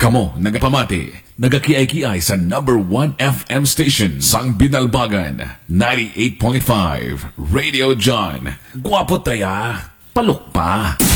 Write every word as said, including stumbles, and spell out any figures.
Kamo, nagapamati, nagakiay-kiay sa number one F M station, sang Binalbagan, ninety-eight point five, Radio John. Guwapo taya, palok pa.